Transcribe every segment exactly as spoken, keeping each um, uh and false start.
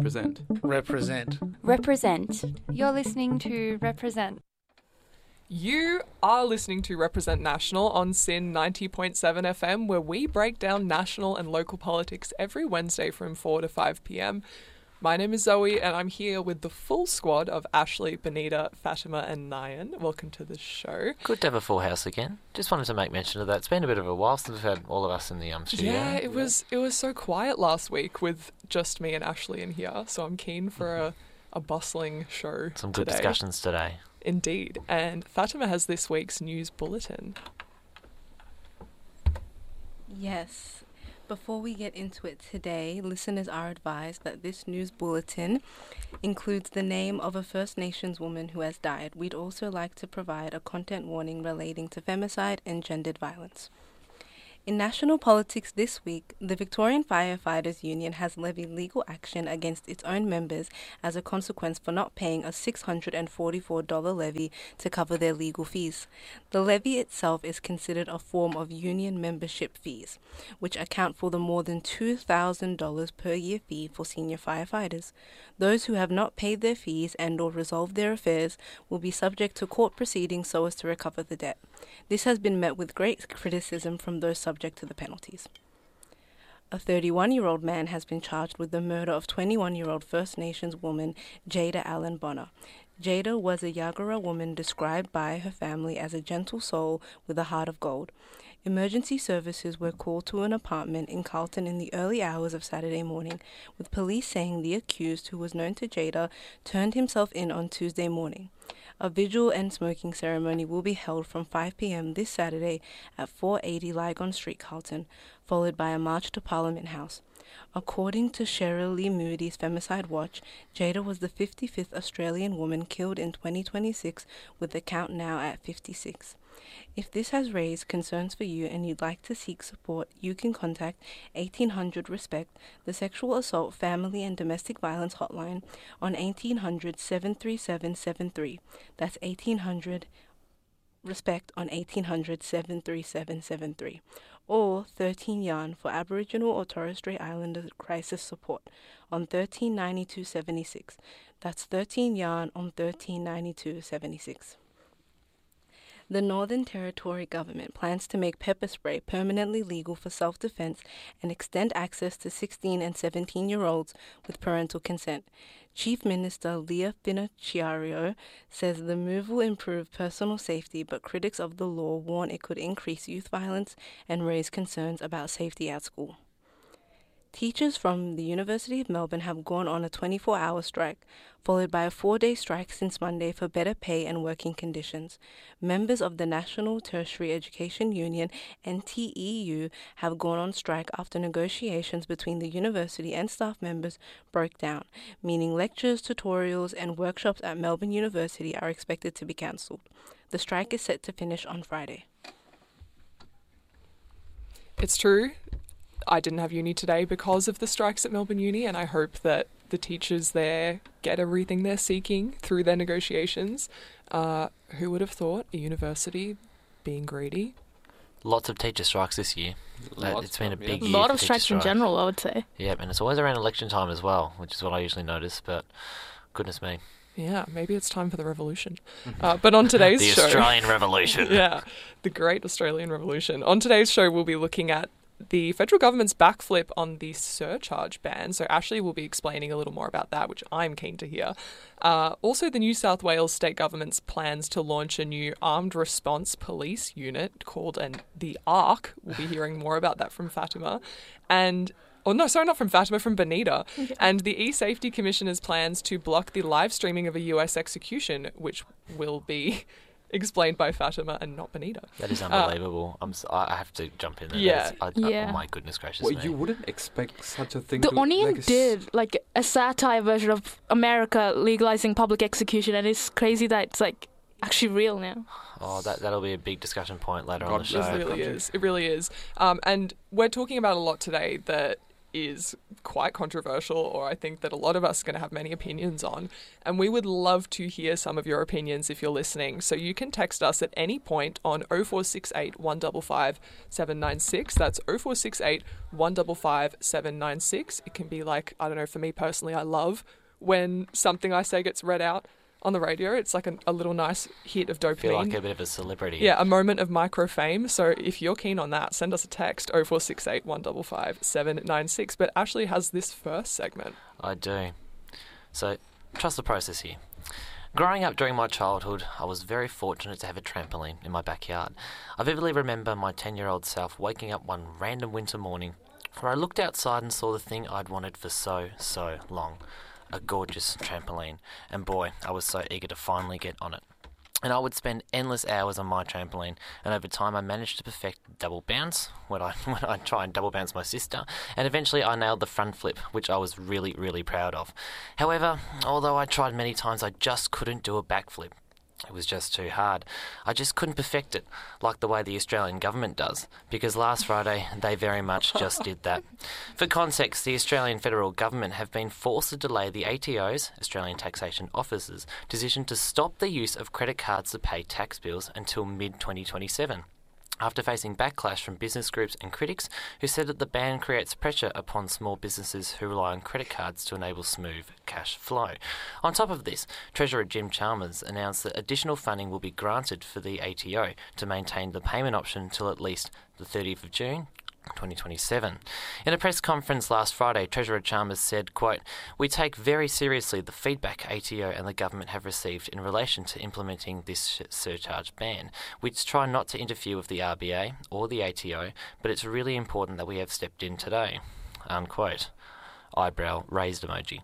Represent. Represent. Represent. You're listening to Represent. You are listening to Represent National on S I N ninety point seven F M, where we break down national and local politics every Wednesday from four to five p.m. My name is Zoe, and I'm here with the full squad of Ashley, Benita, Fatima, and Nyan. Welcome to the show. Good to have a full house again. Just wanted to make mention of that. It's been a bit of a while since we've had all of us in the um, studio. Yeah, it was it was so quiet last week with just me and Ashley in here, so I'm keen for a, a bustling show Some good today. discussions today. Indeed. And Fatima has this week's news bulletin. Yes. Before we get into it today, listeners are advised that this news bulletin includes the name of a First Nations woman who has died. We'd also like to provide a content warning relating to femicide and gendered violence. In national politics this week, the Victorian Firefighters Union has levied legal action against its own members as a consequence for not paying a six hundred forty-four dollars levy to cover their legal fees. The levy itself is considered a form of union membership fees, which account for the more than two thousand dollars per year fee for senior firefighters. Those who have not paid their fees and or resolved their affairs will be subject to court proceedings so as to recover the debt. This has been met with great criticism from those subject to the penalties. A thirty-one-year-old man has been charged with the murder of twenty-one-year-old First Nations woman Jada Allen Bonner. Jada was a Yagara woman described by her family as a gentle soul with a heart of gold. Emergency services were called to an apartment in Carlton in the early hours of Saturday morning, with police saying the accused, who was known to Jada, turned himself in on Tuesday morning. A vigil and smoking ceremony will be held from five p.m. this Saturday at four eighty Lygon Street, Carlton, followed by a march to Parliament House. According to Cheryl Lee Moody's Femicide Watch, Jada was the fifty-fifth Australian woman killed in twenty twenty-six, with the count now at fifty-six. If this has raised concerns for you and you'd like to seek support, you can contact eighteen hundred RESPECT, the Sexual Assault, Family and Domestic Violence Hotline, on eighteen hundred, seven three seven seven three. That's eighteen hundred RESPECT on eighteen hundred, seven three seven seven three. Or thirteen Yarn for Aboriginal or Torres Strait Islander crisis support on thirteen ninety-two seventy-six. That's thirteen Yarn on thirteen ninety-two seventy-six. The Northern Territory government plans to make pepper spray permanently legal for self-defense and extend access to sixteen and seventeen-year-olds with parental consent. Chief Minister Leah Finocchiaro says the move will improve personal safety, but critics of the law warn it could increase youth violence and raise concerns about safety at school. Teachers from the University of Melbourne have gone on a twenty-four hour strike, followed by a four-day strike since Monday for better pay and working conditions. Members of the National Tertiary Education Union, N T E U, have gone on strike after negotiations between the university and staff members broke down, meaning lectures, tutorials, and workshops at Melbourne University are expected to be cancelled. The strike is set to finish on Friday. It's true. I didn't have uni today because of the strikes at Melbourne Uni, and I hope that the teachers there get everything they're seeking through their negotiations. Uh, who would have thought a university being greedy? Lots of teacher strikes this year. Lots it's been a of, big yeah. year. A lot for of teacher strikes in general, I would say. Yeah, and it's always around election time as well, which is what I usually notice, but goodness me. Yeah, maybe it's time for the revolution. Uh, but on today's the show... The Australian Revolution. Yeah, the Great Australian Revolution. On today's show, we'll be looking at the federal government's backflip on the surcharge ban. So Ashley will be explaining a little more about that, which I'm keen to hear. Uh, also, the New South Wales state government's plans to launch a new armed response police unit called an, the ARC. We'll be hearing more about that from Fatima. And Oh, no, sorry, not from Fatima, from Benita. Okay. And the E-Safety Commissioner's plans to block the live streaming of a U S execution, which will be explained by Fatima and not Benita. That is unbelievable. Uh, I'm so, I have to jump in there. Yeah. I, I, yeah. Oh my goodness gracious Well, me. you wouldn't expect such a thing The to... Onion like a s- did like a satire version of America legalizing public execution, and it's crazy that it's like actually real now. Oh, that, that'll be a big discussion point later God on the show. bless It the really country. is. It really is. Um, and we're talking about a lot today that is quite controversial, or I think that a lot of us are going to have many opinions on. And we would love to hear some of your opinions if you're listening. So you can text us at any point on oh four six eight, one five five, seven nine six. That's oh four six eight, one five five, seven nine six. It can be like, I don't know, for me personally, I love when something I say gets read out on the radio. It's like a, a little nice hit of dopamine. Feel like a bit of a celebrity. Yeah, a moment of micro fame. So if you're keen on that, send us a text, oh four six eight, one five five, seven nine six. But Ashley has this first segment. I do. So, trust the process here. Growing up during my childhood, I was very fortunate to have a trampoline in my backyard. I vividly remember my ten-year-old self waking up one random winter morning where I looked outside and saw the thing I'd wanted for so, so long. A gorgeous trampoline, and boy, I was so eager to finally get on it. And I would spend endless hours on my trampoline, and over time I managed to perfect double bounce when I when I try and double bounce my sister, and eventually I nailed the front flip, which I was really, really proud of. However, although I tried many times, I just couldn't do a backflip. It was just too hard. I just couldn't perfect it, like the way the Australian government does, because last Friday they very much just did that. For context, the Australian federal government have been forced to delay the A T O's, Australian Taxation Office's, decision to stop the use of credit cards to pay tax bills until mid twenty twenty-seven. After facing backlash from business groups and critics who said that the ban creates pressure upon small businesses who rely on credit cards to enable smooth cash flow. On top of this, Treasurer Jim Chalmers announced that additional funding will be granted for the A T O to maintain the payment option until at least the thirtieth of June twenty twenty-seven. In a press conference last Friday, Treasurer Chalmers said, quote, "We take very seriously the feedback A T O and the government have received in relation to implementing this surcharge ban. We try not to interfere with the R B A or the A T O, but it's really important that we have stepped in today." Unquote. Eyebrow raised emoji.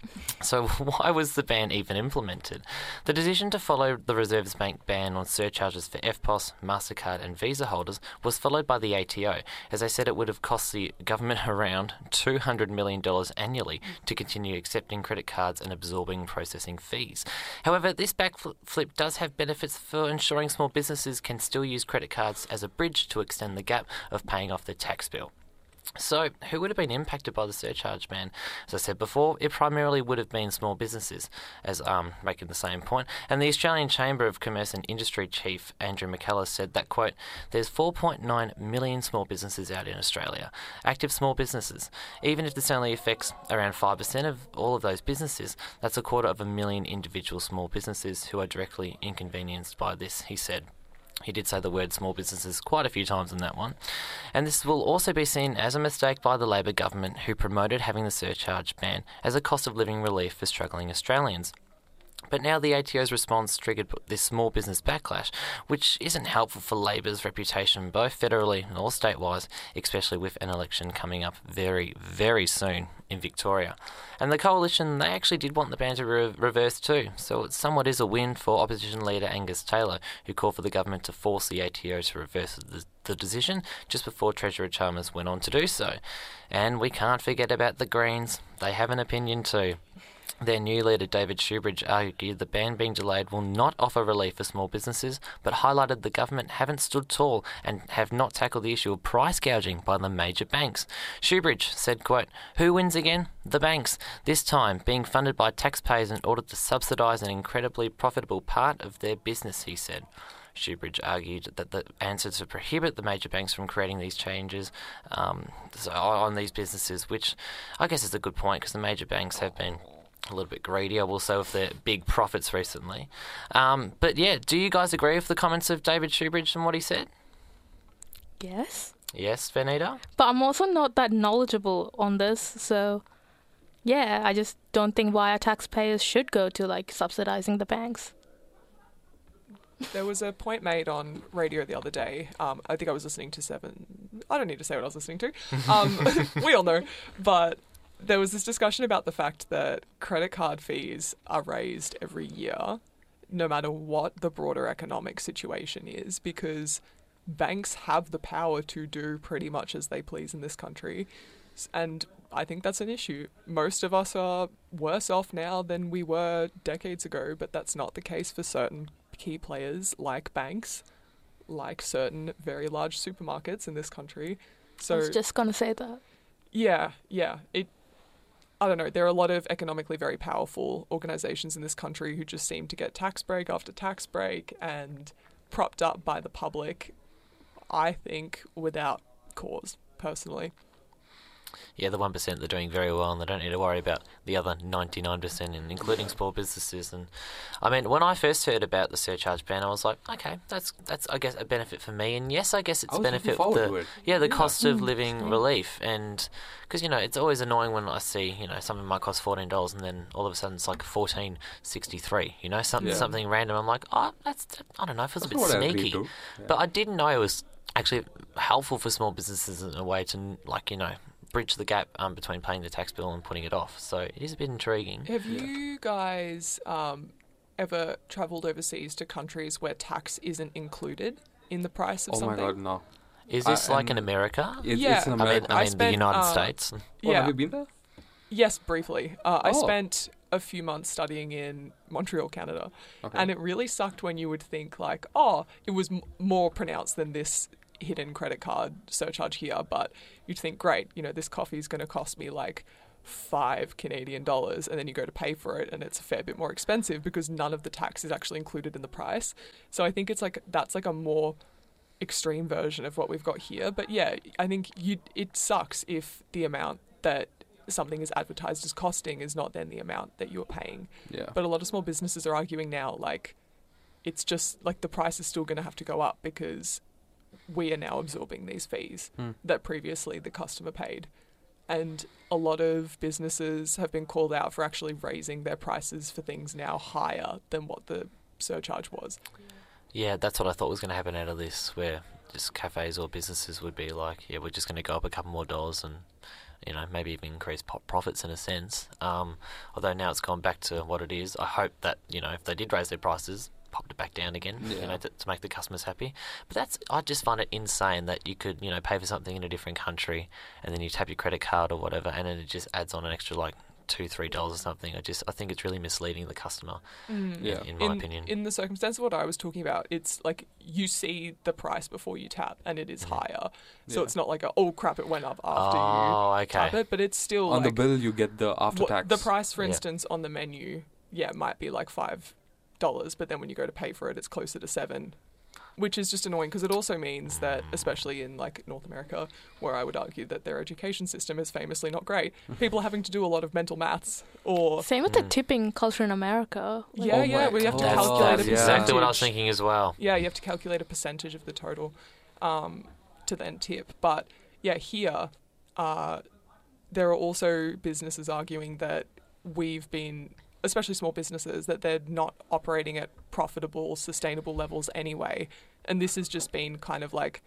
So why was the ban even implemented? The decision to follow the Reserve Bank ban on surcharges for F P O S, MasterCard and Visa holders was followed by the A T O, as they said it would have cost the government around two hundred million dollars annually to continue accepting credit cards and absorbing processing fees. However, this backflip does have benefits for ensuring small businesses can still use credit cards as a bridge to extend the gap of paying off their tax bill. So, who would have been impacted by the surcharge ban? As I said before, it primarily would have been small businesses, as um, making the same point. And the Australian Chamber of Commerce and Industry Chief Andrew McCullough said that, quote, "There's four point nine million small businesses out in Australia, active small businesses. Even if this only affects around five percent of all of those businesses, that's a quarter of a million individual small businesses who are directly inconvenienced by this," he said. He did say the word small businesses quite a few times in that one. And this will also be seen as a mistake by the Labor government, who promoted having the surcharge ban as a cost of living relief for struggling Australians. But now the A T O's response triggered this small business backlash, which isn't helpful for Labor's reputation both federally and or state-wise, especially with an election coming up very, very soon in Victoria. And the coalition, they actually did want the ban to re- reverse too, so it somewhat is a win for opposition leader Angus Taylor, who called for the government to force the A T O to reverse the, the decision just before Treasurer Chalmers went on to do so. And we can't forget about the Greens. They have an opinion too. Their new leader, David Shoebridge, argued the ban being delayed will not offer relief for small businesses, but highlighted the government haven't stood tall and have not tackled the issue of price gouging by the major banks. Shoebridge said, quote, "Who wins again? The banks, this time being funded by taxpayers in order to subsidise an incredibly profitable part of their business," he said. Shoebridge argued that the answer to prohibit the major banks from creating these changes um, so on these businesses, which I guess is a good point because the major banks have been a little bit greedy, I will say, with their big profits recently. Um, but yeah, do you guys agree with the comments of David Shoebridge and what he said? Yes. Yes, Vanita? But I'm also not that knowledgeable on this, so yeah, I just don't think why our taxpayers should go to like subsidizing the banks. There was a point made on radio the other day. Um, I think I was listening to Seven. I don't need to say what I was listening to. Um, we all know. But there was this discussion about the fact that credit card fees are raised every year, no matter what the broader economic situation is, because banks have the power to do pretty much as they please in this country. And I think that's an issue. Most of us are worse off now than we were decades ago, but that's not the case for certain key players like banks, like certain very large supermarkets in this country. So I was just going to say that. Yeah, yeah. It. I don't know. There are a lot of economically very powerful organisations in this country who just seem to get tax break after tax break and propped up by the public, I think, without cause, personally. Yeah, the one percent they're doing very well, and they don't need to worry about the other ninety-nine percent, and including small businesses. And I mean, when I first heard about the surcharge ban, I was like, okay, that's that's I guess a benefit for me. And yes, I guess it's I a was looking benefit forward the to it. yeah the Yeah. cost of Mm, living same. relief, and because you know it's always annoying when I see you know something might cost fourteen dollars, and then all of a sudden it's like fourteen sixty-three. You know, something Yeah. something random. I'm like, oh, that's I don't know, it feels That's a bit what I agreed sneaky. to. Yeah. But I didn't know it was actually helpful for small businesses in a way to, like, you know, bridge the gap um, between paying the tax bill and putting it off. So it is a bit intriguing. Have Yeah. you guys um, ever travelled overseas to countries where tax isn't included in the price of Oh my something? god, no. Is I- this like in and America? It, Yeah. It's in I mean, America. I mean I the spent, United uh, States. Oh, Yeah. have you been there? Yes, briefly. Uh, I Oh. spent a few months studying in Montreal, Canada, Okay. and it really sucked when you would think like, oh, it was m- more pronounced than this hidden credit card surcharge here, but you'd think, great, you know, this coffee is going to cost me like five Canadian dollars, and then you go to pay for it, and it's a fair bit more expensive because none of the tax is actually included in the price. So I think it's like that's like a more extreme version of what we've got here. But yeah, I think you it sucks if the amount that something is advertised as costing is not then the amount that you're paying. yeah. But a lot of small businesses are arguing now like it's just like the price is still going to have to go up because we are now absorbing these fees Hmm. that previously the customer paid. And a lot of businesses have been called out for actually raising their prices for things now higher than what the surcharge was. Yeah, that's what I thought was going to happen out of this, where just cafes or businesses would be like, yeah, we're just going to go up a couple more dollars and, you know, maybe even increase po- profits in a sense. Um, although now it's gone back to what it is. I hope that, you know, if they did raise their prices, popped it back down again, you Yeah. know, to, to make the customers happy. But that's, I just find it insane that you could, you know, pay for something in a different country and then you tap your credit card or whatever, and then it just adds on an extra like two, three dollars or something. I just, I think it's really misleading the customer, Yeah. in my in, opinion. in the circumstance of what I was talking about, it's like you see the price before you tap, and it is Mhm. higher. So Yeah. it's not like a, oh crap, it went up after you oh, tap okay. it, but it's still On like the bill, you get the after what- tax. the price, for Yeah. instance, on the menu, yeah, it might be like five dollars, but then when you go to pay for it, it's closer to seven, which is just annoying because it also means that, especially in like North America, where I would argue that their education system is famously not great, people are having to do a lot of mental maths or Same with the Mm. tipping culture in America. Like, yeah, Oh yeah, my where you have to God. That's, calculate that's a yeah. percentage. exactly what I was thinking as well. Yeah, you have to calculate a percentage of the total um, to then tip. But yeah, here uh, there are also businesses arguing that we've been, especially small businesses, that they're not operating at profitable, sustainable levels anyway. And this has just been kind of like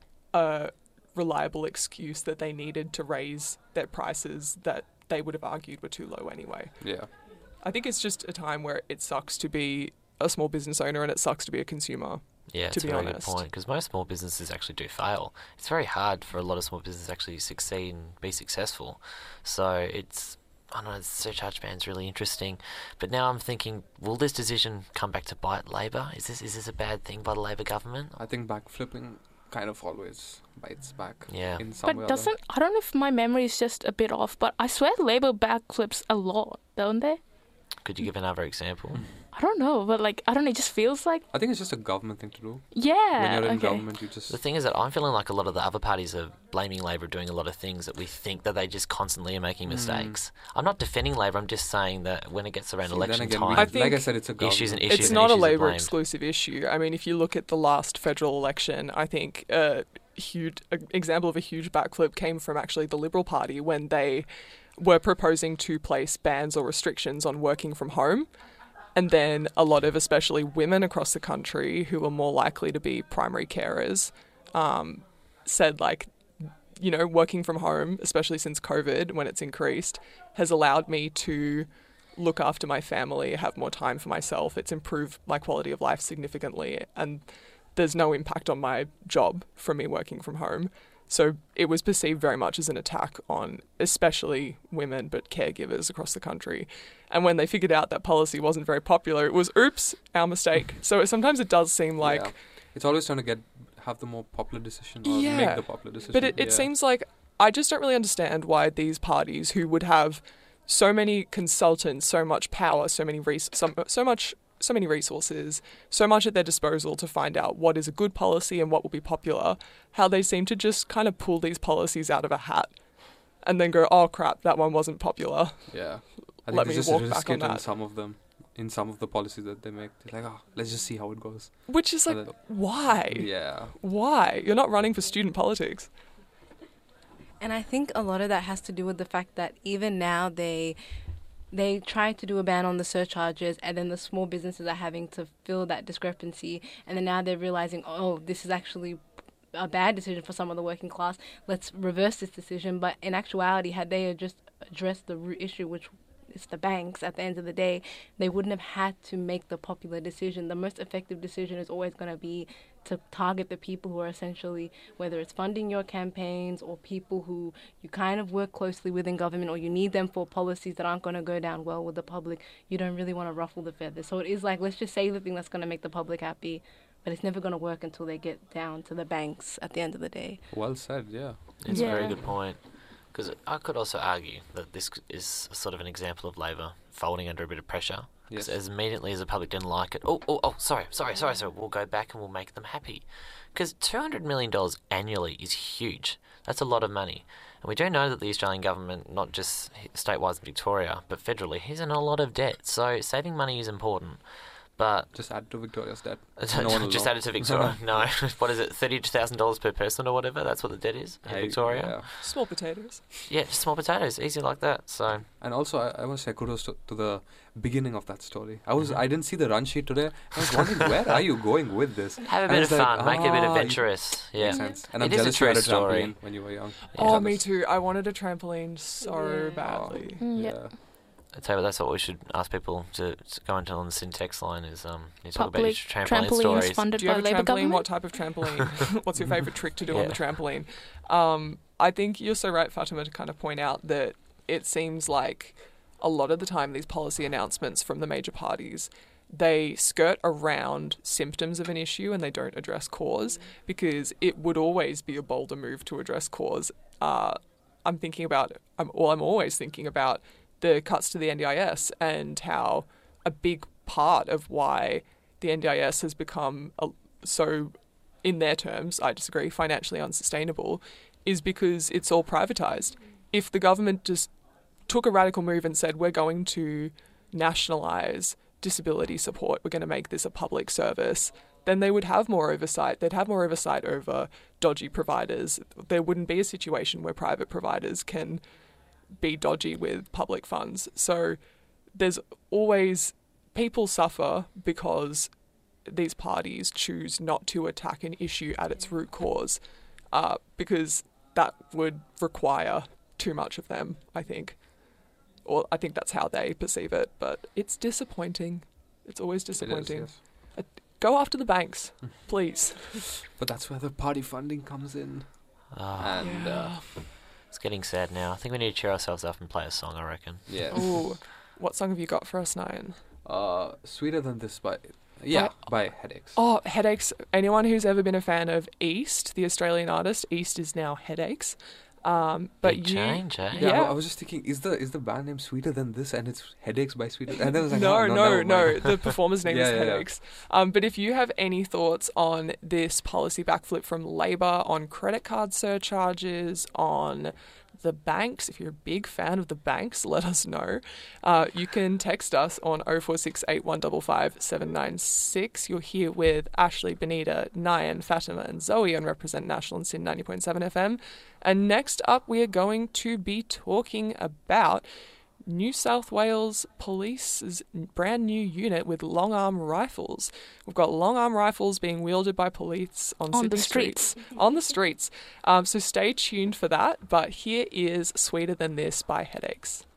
a reliable excuse that they needed to raise their prices that they would have argued were too low anyway. Yeah. I think it's just a time where it sucks to be a small business owner and it sucks to be a consumer. Yeah, to it's be a very honest. good point, because most small businesses actually do fail. It's very hard for a lot of small businesses to actually succeed and be successful. So it's, I don't know, the surcharge ban's really interesting. But now I'm thinking, will this decision come back to bite Labor? Is this is this a bad thing by the Labor government? I think backflipping kind of always bites back. Yeah. In some way But or doesn't, I don't know if my memory is just a bit off, but I swear Labour backflips a lot, don't they? Could you give another example? I don't know, but like, I don't know, it just feels like, I think it's just a government thing to do. yeah. when you're in okay. government, you just The thing is that I'm feeling like a lot of the other parties are blaming Labor for doing a lot of things that we think that they just constantly are making Mm. mistakes. I'm not defending Labor, I'm just saying that when it gets around See, then election again, time, we- I like think I said, it's a government. issues and issues It's and not a issues are Labor blamed. exclusive issue. I mean, if you look at the last federal election, I think a huge a example of a huge backflip came from actually the Liberal Party when they were proposing to place bans or restrictions on working from home. And then a lot of especially women across the country who are more likely to be primary carers um, said like, you know, working from home, especially since COVID, when it's increased, has allowed me to look after my family, have more time for myself. It's improved my quality of life significantly, and there's no impact on my job from me working from home. So it was perceived very much as an attack on especially women, but caregivers across the country. And when they figured out that policy wasn't very popular, it was, oops, our mistake. So sometimes it does seem like... Yeah. It's always trying to get have the more popular decision or Yeah. make the popular decision. But it, it yeah. seems like I just don't really understand why these parties who would have so many consultants, so much power, so many res- so, so much so many resources, so much at their disposal to find out what is a good policy and what will be popular, how they seem to just kind of pull these policies out of a hat and then go, oh crap, that one wasn't popular. Yeah. I think Let they me just walk risk back on it in that. some of them, in some of the policies that they make. They're like, oh, let's just see how it goes. Which is like, And then- why? Yeah. Why? You're not running for student politics. And I think a lot of that has to do with the fact that even now they they try to do a ban on the surcharges, and then the small businesses are having to fill that discrepancy, and then now they're realizing, oh, this is actually a bad decision for some of the working class. Let's reverse this decision. But in actuality, had they just addressed the root issue, which is the banks, at the end of the day, they wouldn't have had to make the popular decision. The most effective decision is always going to be to target the people who are essentially, whether it's funding your campaigns or people who you kind of work closely with in government, or you need them for policies that aren't going to go down well with the public. You don't really want to ruffle the feathers. So it is like, let's just say the thing that's going to make the public happy, but it's never going to work until they get down to the banks at the end of the day. Well said, yeah. It's a very Yeah. good point. Because I could also argue that this is sort of an example of Labor folding under a bit of pressure. Because Yes. as immediately as the public didn't like it, oh, oh, oh, sorry, sorry, sorry, sorry, we'll go back and we'll make them happy. Because two hundred million dollars annually is huge. That's a lot of money. And we do know that the Australian government, not just state-wise in Victoria, but federally, is in a lot of debt. So saving money is important. But Just add to Victoria's debt. No one will just know. add it to Victoria. No, what is it, thirty thousand dollars per person or whatever? That's what the debt is in I- Victoria. yeah. Small potatoes. Yeah, just small potatoes, easy like that. So And also, I, I must say kudos to, to the beginning of that story. I was Mhm. I didn't see the run sheet today. I was wondering, where are you going with this? have a And bit it's of like, fun, make it a bit ah, adventurous. Yeah. Makes sense. And I'm It is a jealous you had true a story. trampoline when you were young. Yeah. Oh, Jealous. me too. I wanted a trampoline so Yeah. badly. Mm, yeah. I tell you what, that's what we should ask people to, to go into on the syntax line is um you talk about Public your trampoline, trampolines stories. funded Do you by have a Labor trampoline? government. What type of trampoline? What's your favourite trick to do on the Yeah. trampoline? Um, I think you're so right, Fatima, to kind of point out that it seems like a lot of the time these policy announcements from the major parties, they skirt around symptoms of an issue and they don't address cause, because it would always be a bolder move to address cause. Uh, I'm thinking about, I'm, well, I'm always thinking about the cuts to the N D I S and how a big part of why the N D I S has become a, so, in their terms, I disagree, financially unsustainable, is because it's all privatised. If the government just took a radical move and said, we're going to nationalise disability support, we're going to make this a public service, then they would have more oversight. They'd have more oversight over dodgy providers. There wouldn't be a situation where private providers can be dodgy with public funds. So there's always, people suffer because these parties choose not to attack an issue at its root cause, uh, because that would require too much of them, I think. Or I think that's how they perceive it, but it's disappointing. It's always It is, disappointing. yes. Go after the banks, please. But that's where the party funding comes in. Ah, And uh, it's getting sad now. I think we need to cheer ourselves up and play a song, I reckon. yeah. Ooh, what song have you got for us, Nyan? Uh, Sweeter Than This by yeah by Headaches. Oh, Headaches. Anyone who's ever been a fan of East, the Australian artist, East is now Headaches. Um, but Big you, change, eh? Yeah, yeah. I was just thinking, is the is the band name Sweeter Than This, and it's Headaches by Sweeter? And I was like, no, oh, no, no, no, never mind. The performer's name Yeah, is yeah, yeah. Headaches. Um, but if you have any thoughts on this policy backflip from Labor, on credit card surcharges, on the banks, if you're a big fan of the banks, let us know. Uh, you can text us on oh four six eight one five five seven nine six. You're here with Ashley, Benita, Nyan, Fatima and Zoe on Represent National and Sin ninety point seven F M. And next up, we are going to be talking about New South Wales Police's brand new unit with long arm rifles. We've got long arm rifles being wielded by police on, On Sydney the streets. on the streets. Um, so stay tuned for that. But here is Sweeter Than This by Headaches.